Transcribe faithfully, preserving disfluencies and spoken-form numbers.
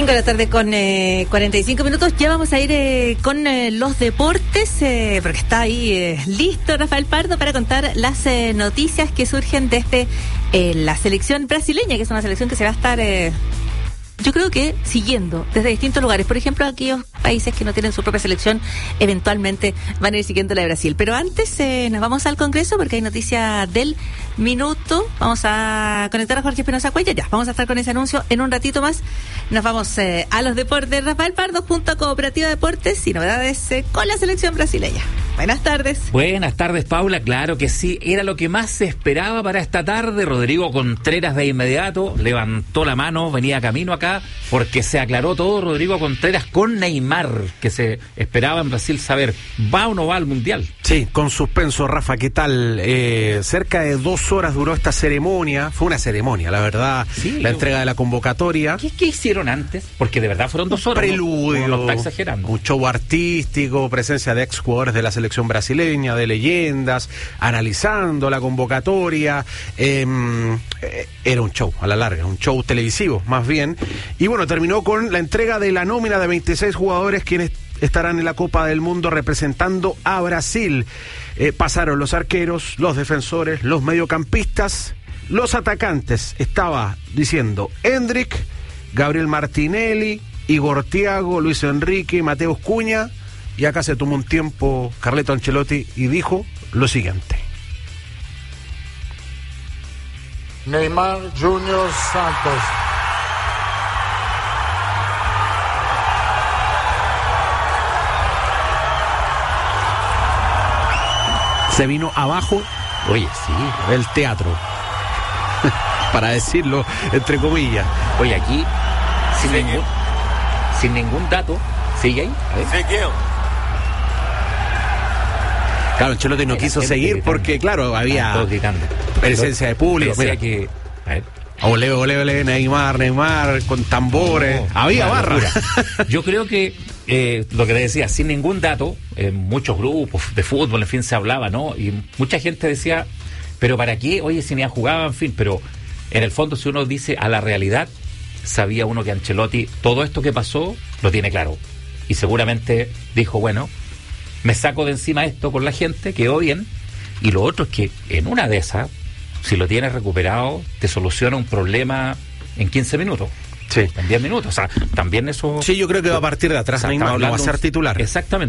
cinco de la tarde con eh, cuarenta y cinco minutos. Ya vamos a ir eh, con eh, los deportes, eh, porque está ahí eh, listo Rafael Pardo para contar las eh, noticias que surgen desde eh, la selección brasileña, que es una selección que se va a estar, eh, yo creo que siguiendo desde distintos lugares. Por ejemplo, aquellos países que no tienen su propia selección eventualmente van a ir siguiendo la de Brasil. Pero antes eh, nos vamos al Congreso porque hay noticia del minuto. Vamos a conectar a Jorge Espinosa Cuellar. Ya, vamos a estar con ese anuncio en un ratito más. Nos vamos eh, a los deportes. Rafael Pardo junto a Cooperativa Deportes y novedades eh, con la selección brasileña. Buenas tardes. Buenas tardes, Paula. Claro que sí, era lo que más se esperaba para esta tarde. Rodrigo Contreras de inmediato levantó la mano, venía camino acá, porque se aclaró todo. Rodrigo Contreras con Neymar, que se esperaba en Brasil saber, ¿va o no va al Mundial? Sí, con suspenso, Rafa, ¿qué tal? Eh, cerca de dos horas duró esta ceremonia. Fue una ceremonia, la verdad, sí, la yo... entrega de la convocatoria. ¿Qué, qué hicieron antes? Porque de verdad fueron dos horas. Preludio, no, no está exagerando. Un show artístico, presencia de ex jugadores de la selección brasileña, de leyendas, analizando la convocatoria. Eh, era un show, a la larga, un show televisivo, más bien. Y bueno, terminó con la entrega de la nómina de veintiséis jugadores quienes estarán en la Copa del Mundo representando a Brasil. Eh, pasaron los arqueros, los defensores, los mediocampistas, los atacantes. Estaba diciendo Hendrick, Gabriel Martinelli, Igor Thiago, Luis Enrique, Mateus Cunha. Y acá se tomó un tiempo Carleto Ancelotti y dijo lo siguiente. Neymar Junior Santos. Se vino abajo, oye, sí, el teatro, para decirlo entre comillas. Oye, aquí, sin, ningún, sin ningún dato, sigue ahí. Seguiu. Claro, Ancelotti no quiso seguir gritando, porque, claro, había todos gritando, presencia de público. Mira que, a ver. Ole, ole, ole, Neymar, Neymar, con tambores. No, había barra. Yo creo que eh, lo que te decía, sin ningún dato, en muchos grupos de fútbol, en fin, se hablaba, ¿no? Y mucha gente decía, ¿pero para qué? Oye, si ni jugaba, en fin, pero en el fondo, si uno dice a la realidad, sabía uno que Ancelotti, todo esto que pasó, lo tiene claro. Y seguramente dijo, bueno, me saco de encima esto con la gente, quedó bien. Y lo otro es que en una de esas, si lo tienes recuperado, te soluciona un problema en quince minutos. Sí. En diez minutos. O sea, también eso... Sí, yo creo que va a partir de atrás. O sea, Neymar no va a ser titular. Exactamente.